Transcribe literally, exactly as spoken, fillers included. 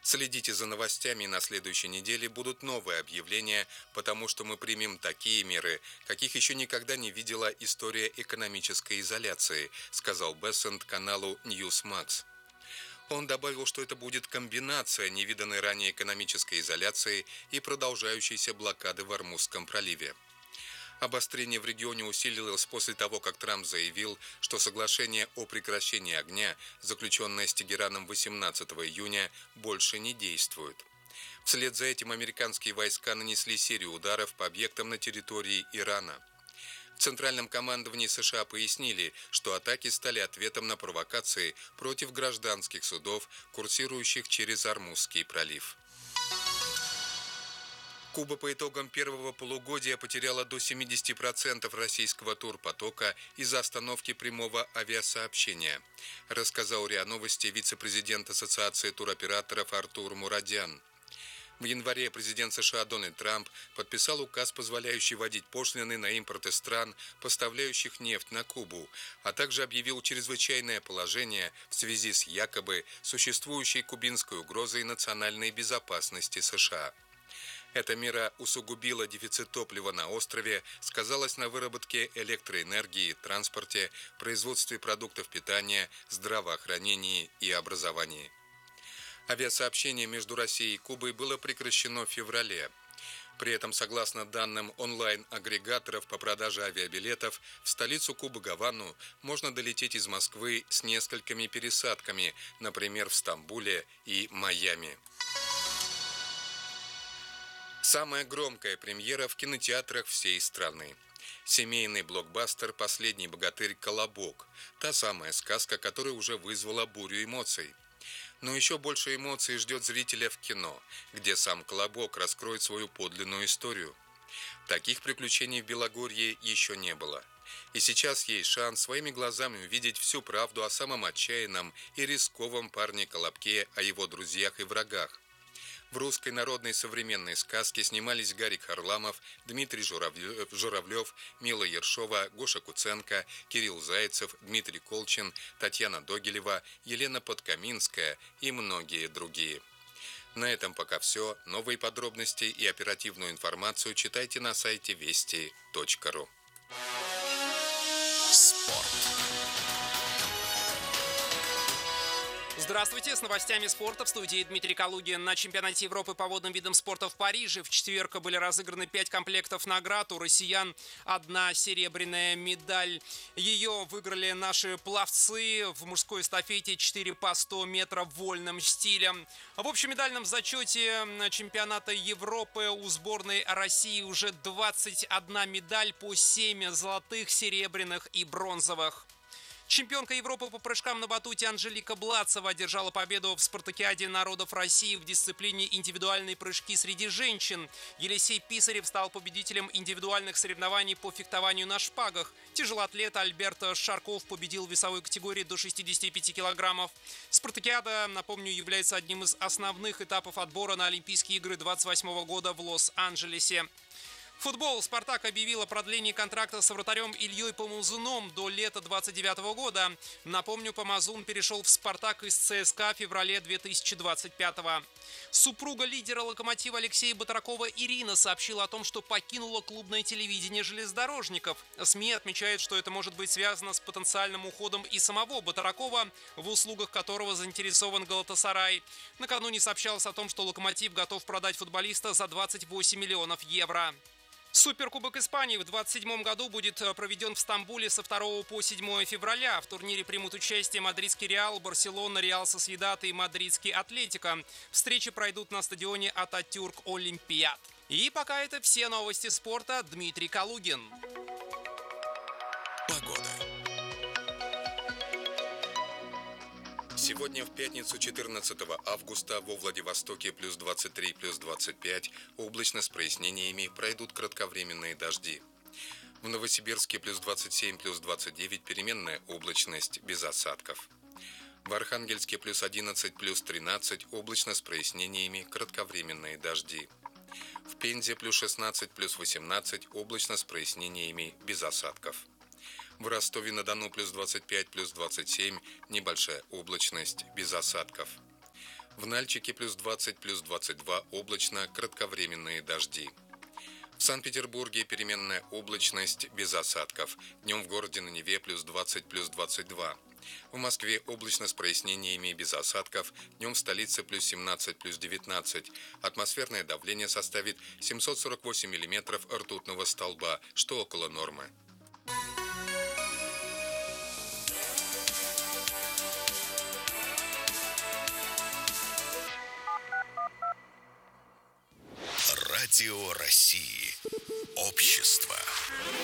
Следите за новостями, на следующей неделе будут новые объявления, потому что мы примем такие меры, каких еще никогда не видела история экономической изоляции, сказал Бессент каналу Newsmax. Он добавил, что это будет комбинация невиданной ранее экономической изоляции и продолжающейся блокады в Ормузском проливе. Обострение в регионе усилилось после того, как Трамп заявил, что соглашение о прекращении огня, заключенное с Тегераном восемнадцатого июня, больше не действует. Вслед за этим американские войска нанесли серию ударов по объектам на территории Ирана. В Центральном командовании США пояснили, что атаки стали ответом на провокации против гражданских судов, курсирующих через Ормузский пролив. Куба по итогам первого полугодия потеряла до семидесяти процентов российского турпотока из-за остановки прямого авиасообщения, рассказал РИА Новости вице-президент Ассоциации туроператоров Артур Мурадян. В январе президент США Дональд Трамп подписал указ, позволяющий вводить пошлины на импорт из стран, поставляющих нефть на Кубу, а также объявил чрезвычайное положение в связи с якобы существующей кубинской угрозой национальной безопасности США. Эта мера усугубила дефицит топлива на острове, сказалась на выработке электроэнергии, транспорте, производстве продуктов питания, здравоохранении и образовании. Авиасообщение между Россией и Кубой было прекращено в феврале. При этом, согласно данным онлайн-агрегаторов по продаже авиабилетов, в столицу Кубы Гавану можно долететь из Москвы с несколькими пересадками, например, в Стамбуле и Майами. Самая громкая премьера в кинотеатрах всей страны. Семейный блокбастер «Последний богатырь. Колобок». Та самая сказка, которая уже вызвала бурю эмоций. Но еще больше эмоций ждет зрителя в кино, где сам Колобок раскроет свою подлинную историю. Таких приключений в Белогорье еще не было. И сейчас есть шанс своими глазами увидеть всю правду о самом отчаянном и рисковом парне Колобке, о его друзьях и врагах. В русской народной современной сказке снимались Гарик Харламов, Дмитрий Журавлев, Журавлев, Мила Ершова, Гоша Куценко, Кирилл Зайцев, Дмитрий Колчин, Татьяна Догилева, Елена Подкаминская и многие другие. На этом пока все. Новые подробности и оперативную информацию читайте на сайте вести точка ру. Спорт. Здравствуйте, с новостями спорта в студии Дмитрий Калугин. На чемпионате Европы по водным видам спорта в Париже в четверг были разыграны пять комплектов наград. У россиян одна серебряная медаль. Ее выиграли наши пловцы в мужской эстафете четыре по сто метров вольным стилем. В общемедальном зачете чемпионата Европы у сборной России уже двадцать одна медаль, по семь золотых, серебряных и бронзовых. Чемпионка Европы по прыжкам на батуте Анжелика Блацева одержала победу в спартакиаде народов России в дисциплине индивидуальные прыжки среди женщин. Елисей Писарев стал победителем индивидуальных соревнований по фехтованию на шпагах. Тяжелоатлет Альберт Шарков победил в весовой категории до шестидесяти пяти килограммов. Спартакиада, напомню, является одним из основных этапов отбора на Олимпийские игры двадцать восьмого года в Лос-Анджелесе. Футбол. «Спартак» объявил о продлении контракта с вратарем Ильей Помазуном до лета двадцать девятого года. Напомню, Помазун перешел в «Спартак» из ЦСКА в феврале две тысячи двадцать пятого. Супруга лидера «Локомотива» Алексея Батракова Ирина сообщила о том, что покинула клубное телевидение железнодорожников. СМИ отмечают, что это может быть связано с потенциальным уходом и самого Батракова, в услугах которого заинтересован Галатасарай. Накануне сообщалось о том, что «Локомотив» готов продать футболиста за двадцать восемь миллионов евро. Суперкубок Испании в двадцать седьмом году будет проведен в Стамбуле со второго по седьмое февраля. В турнире примут участие мадридский Реал, Барселона, Реал Сосьедад и мадридский Атлетико. Встречи пройдут на стадионе Ататюрк Олимпиад. И пока это все новости спорта. Дмитрий Калугин. Погода. Сегодня в пятницу четырнадцатого августа во Владивостоке плюс двадцать три, плюс двадцать пять, облачно с прояснениями, пройдут кратковременные дожди. В Новосибирске плюс двадцать семь, плюс двадцать девять, переменная облачность, без осадков. В Архангельске плюс одиннадцать, плюс тринадцать, облачно с прояснениями, кратковременные дожди. В Пензе плюс шестнадцать, плюс восемнадцать, облачно с прояснениями, без осадков. В Ростове-на-Дону плюс двадцать пять, плюс двадцать семь, небольшая облачность, без осадков. В Нальчике плюс двадцать, плюс двадцать два облачно, кратковременные дожди. В Санкт-Петербурге переменная облачность без осадков. Днем в городе на Неве плюс двадцать, плюс двадцать два. В Москве облачно с прояснениями без осадков. Днем в столице плюс семнадцать, плюс девятнадцать. Атмосферное давление составит семьсот сорок восемь миллиметров ртутного столба, что около нормы. Радио России. Общество.